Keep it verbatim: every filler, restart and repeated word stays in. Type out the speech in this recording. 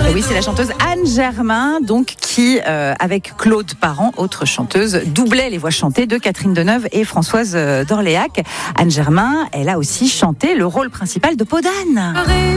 Oui, c'est la chanteuse Anne Germain, donc qui, euh, avec Claude Parent, autre chanteuse, doublait les voix chantées de Catherine Deneuve et Françoise d'Orléac. Anne Germain, elle a aussi chanté le rôle principal de Peau d'âne.